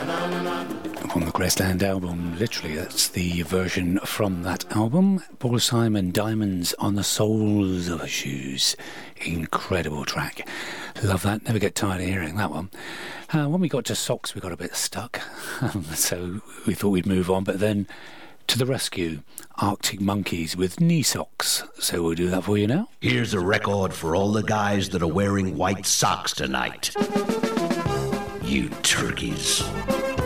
On the Graceland album, literally, that's the version from that album. Paul Simon, Diamonds on the Soles of Her Shoes. Incredible track. Love that. Never get tired of hearing that one. When we got to socks, we got a bit stuck. So we thought we'd move on, but then to the rescue, Arctic Monkeys with knee socks. So we'll do that for you now. Here's a record for all the guys that are wearing white socks tonight. You turkeys.